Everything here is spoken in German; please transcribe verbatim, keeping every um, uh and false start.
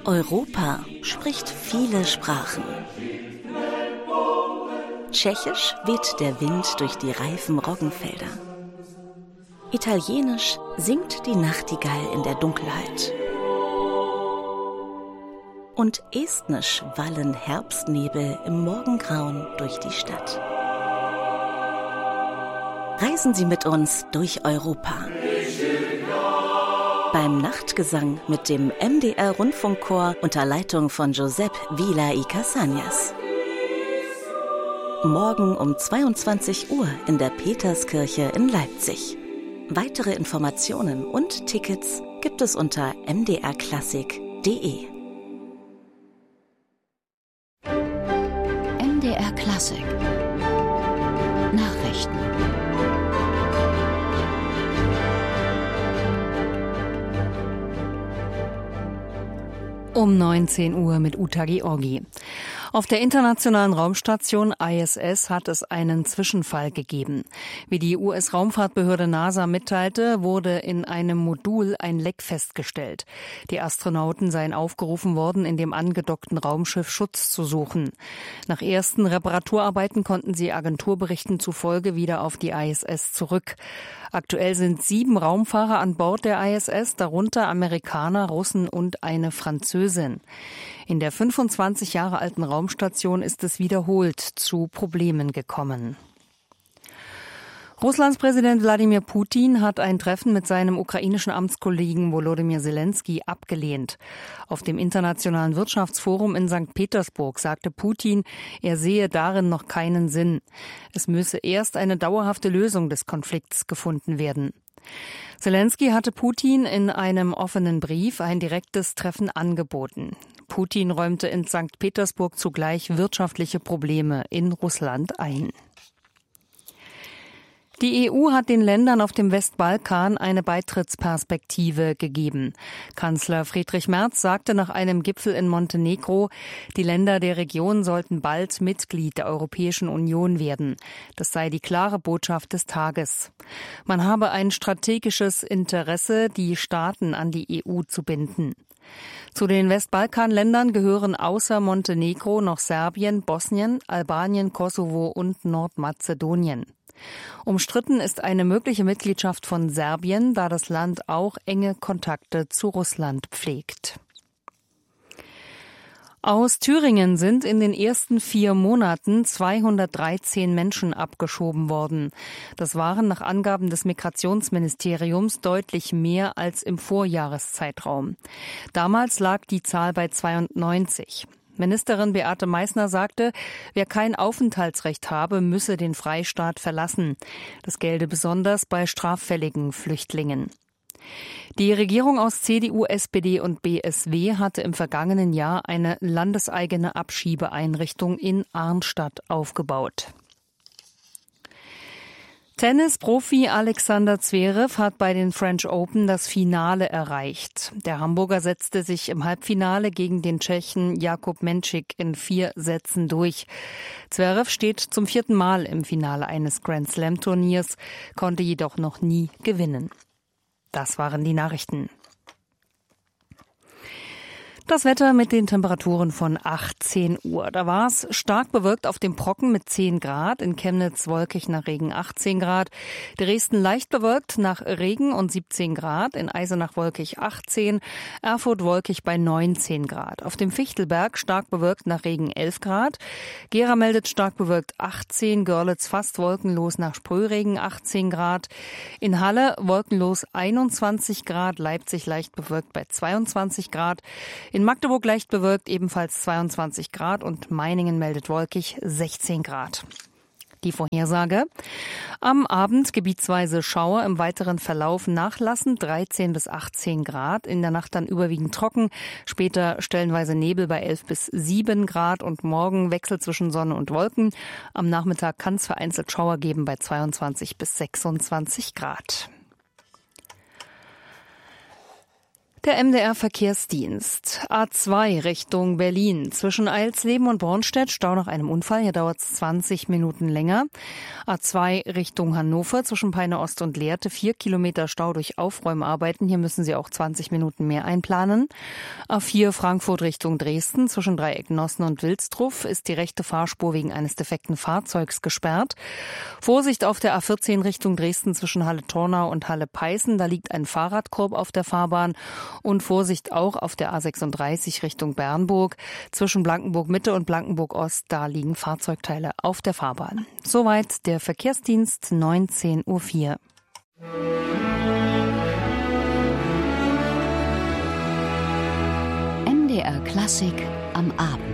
Europa spricht viele Sprachen. Tschechisch weht der Wind durch die reifen Roggenfelder. Italienisch singt die Nachtigall in der Dunkelheit. Und estnisch wallen Herbstnebel im Morgengrauen durch die Stadt. Reisen Sie mit uns durch Europa. Beim Nachtgesang mit dem M D R-Rundfunkchor unter Leitung von Josep Vila y Casañas. Morgen um zweiundzwanzig Uhr in der Peterskirche in Leipzig. Weitere Informationen und Tickets gibt es unter m d r klassik punkt d e. M D R Klassik Nachrichten. Um neunzehn Uhr mit Uta Georgi. Auf der internationalen Raumstation I S S hat es einen Zwischenfall gegeben. Wie die U S-Raumfahrtbehörde NASA mitteilte, wurde in einem Modul ein Leck festgestellt. Die Astronauten seien aufgerufen worden, in dem angedockten Raumschiff Schutz zu suchen. Nach ersten Reparaturarbeiten konnten sie Agenturberichten zufolge wieder auf die I S S zurück. Aktuell sind sieben Raumfahrer an Bord der I S S, darunter Amerikaner, Russen und eine Französin. In der fünfundzwanzig Jahre alten Raumstation ist es wiederholt zu Problemen gekommen. Russlands Präsident Wladimir Putin hat ein Treffen mit seinem ukrainischen Amtskollegen Volodymyr Zelensky abgelehnt. Auf dem Internationalen Wirtschaftsforum in Sankt Petersburg sagte Putin, er sehe darin noch keinen Sinn. Es müsse erst eine dauerhafte Lösung des Konflikts gefunden werden. Zelensky hatte Putin in einem offenen Brief ein direktes Treffen angeboten. Putin räumte in Sankt Petersburg zugleich wirtschaftliche Probleme in Russland ein. Die E U hat den Ländern auf dem Westbalkan eine Beitrittsperspektive gegeben. Kanzler Friedrich Merz sagte nach einem Gipfel in Montenegro, die Länder der Region sollten bald Mitglied der Europäischen Union werden. Das sei die klare Botschaft des Tages. Man habe ein strategisches Interesse, die Staaten an die E U zu binden. Zu den Westbalkanländern gehören außer Montenegro noch Serbien, Bosnien, Albanien, Kosovo und Nordmazedonien. Umstritten ist eine mögliche Mitgliedschaft von Serbien, da das Land auch enge Kontakte zu Russland pflegt. Aus Thüringen sind in den ersten vier Monaten zweihundertdreizehn Menschen abgeschoben worden. Das waren nach Angaben des Migrationsministeriums deutlich mehr als im Vorjahreszeitraum. Damals lag die Zahl bei zweiundneunzig. Ministerin Beate Meißner sagte, wer kein Aufenthaltsrecht habe, müsse den Freistaat verlassen. Das gelte besonders bei straffälligen Flüchtlingen. Die Regierung aus C D U, S P D und B S W hatte im vergangenen Jahr eine landeseigene Abschiebeeinrichtung in Arnstadt aufgebaut. Tennisprofi Alexander Zverev hat bei den French Open das Finale erreicht. Der Hamburger setzte sich im Halbfinale gegen den Tschechen Jakub Menšík in vier Sätzen durch. Zverev steht zum vierten Mal im Finale eines Grand-Slam-Turniers, konnte jedoch noch nie gewinnen. Das waren die Nachrichten. Das Wetter mit den Temperaturen von achtzehn Uhr. Da war es stark bewölkt auf dem Brocken mit zehn Grad, in Chemnitz wolkig nach Regen achtzehn Grad, Dresden leicht bewölkt nach Regen und siebzehn Grad, in Eisenach wolkig achtzehn, Erfurt wolkig bei neunzehn Grad. Auf dem Fichtelberg stark bewölkt nach Regen elf Grad, Gera meldet stark bewölkt achtzehn, Görlitz fast wolkenlos nach Sprühregen achtzehn Grad, in Halle wolkenlos einundzwanzig Grad, Leipzig leicht bewölkt bei zweiundzwanzig Grad, in Magdeburg leicht bewölkt, ebenfalls zweiundzwanzig Grad und Meiningen meldet wolkig sechzehn Grad. Die Vorhersage: Am Abend gebietsweise Schauer, im weiteren Verlauf nachlassen, dreizehn bis achtzehn Grad, in der Nacht dann überwiegend trocken, später stellenweise Nebel bei elf bis sieben Grad und morgen Wechsel zwischen Sonne und Wolken. Am Nachmittag kann es vereinzelt Schauer geben bei zweiundzwanzig bis sechsundzwanzig Grad. Der M D R-Verkehrsdienst. A zwei Richtung Berlin. Zwischen Eilsleben und Bornstedt Stau nach einem Unfall. Hier dauert es zwanzig Minuten länger. A zwei Richtung Hannover. Zwischen Peine Ost und Lehrte. Vier Kilometer Stau durch Aufräumarbeiten. Hier müssen Sie auch zwanzig Minuten mehr einplanen. A vier Frankfurt Richtung Dresden. Zwischen Dreieck Nossen und Wilsdruff ist die rechte Fahrspur wegen eines defekten Fahrzeugs gesperrt. Vorsicht auf der A vierzehn Richtung Dresden zwischen Halle-Tornau und Halle-Peißen. Da liegt ein Fahrradkorb auf der Fahrbahn. Und Vorsicht auch auf der A sechsunddreißig Richtung Bernburg. Zwischen Blankenburg-Mitte und Blankenburg-Ost, da liegen Fahrzeugteile auf der Fahrbahn. Soweit der Verkehrsdienst, neunzehn Uhr vier. M D R Klassik am Abend.